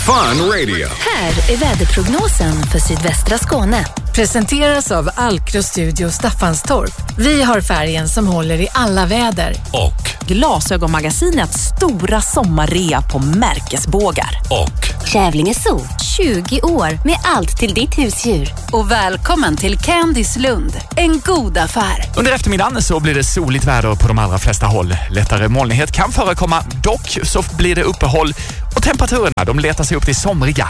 Fun Radio. Här är väderprognosen för sydvästra Skåne. Presenteras av Alkro Studio Staffanstorp. Vi har färgen som håller i alla väder. Och Glasögonmagasinets stora sommarrea på märkesbågar. och Kävlinge Zoo, 20 år med allt till ditt husdjur. Och välkommen till Candice Lund, en god affär. Under eftermiddagen så blir det soligt väder på de allra flesta håll. Lättare molnighet kan förekomma, dock så blir det uppehåll och temperaturerna de letar sig upp till somriga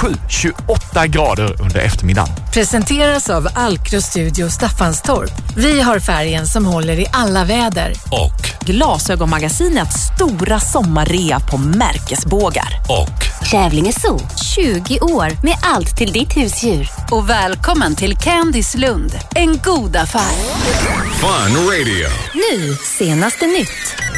27-28 grader under eftermiddagen. Presenteras av Alkro Studio Staffanstorp. Vi har färgen som håller i alla väder. och Glasögonmagasinets stora sommarrea på märkesbågar. och Kävlinge Zoo, 20 år med allt till ditt husdjur. Och välkommen till Candice Lund, en god affär. Fun Radio. Nu, senaste nytt.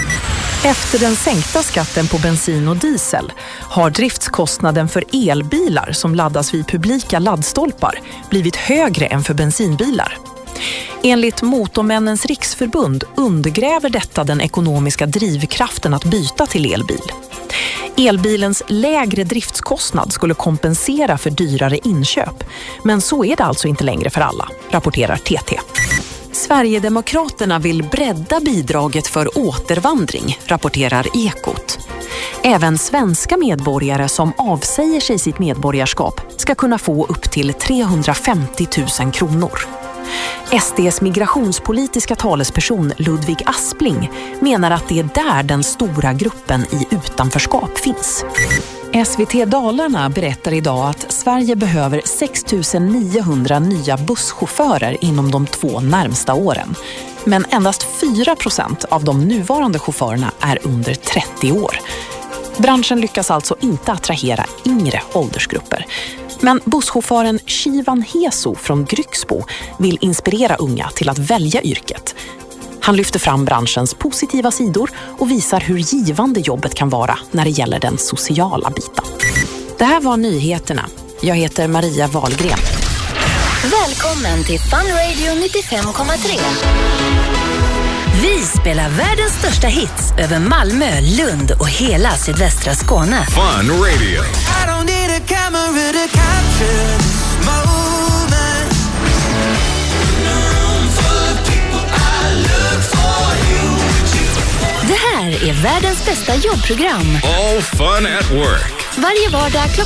Efter den sänkta skatten på bensin och diesel har driftskostnaden för elbilar som laddas vid publika laddstolpar blivit högre än för bensinbilar. Enligt Motormännens riksförbund undergräver detta den ekonomiska drivkraften att byta till elbil. Elbilens lägre driftskostnad skulle kompensera för dyrare inköp, men så är det alltså inte längre för alla, rapporterar TT. Sverigedemokraterna vill bredda bidraget för återvandring, rapporterar Ekot. Även svenska medborgare som avsäger sig sitt medborgarskap ska kunna få upp till 350 000 kronor. SD:s migrationspolitiska talesperson Ludvig Aspling menar att det är där den stora gruppen i utanförskap finns. SVT Dalarna berättar idag att Sverige behöver 6 900 nya busschaufförer inom de 2 närmsta åren. Men endast 4% av de nuvarande chaufförerna är under 30 år. Branschen lyckas alltså inte attrahera yngre åldersgrupper. Men busschauffören Shivan Heso från Grycksbo vill inspirera unga till att välja yrket. Han lyfter fram branschens positiva sidor och visar hur givande jobbet kan vara när det gäller den sociala biten. Det här var nyheterna. Jag heter Maria Wahlgren. Välkommen till Fun Radio 95,3. Vi spelar världens största hits över Malmö, Lund och hela sydvästra Skåne. Fun Radio. Det här är världens bästa jobbprogram. All fun at work. Varje vardag klockan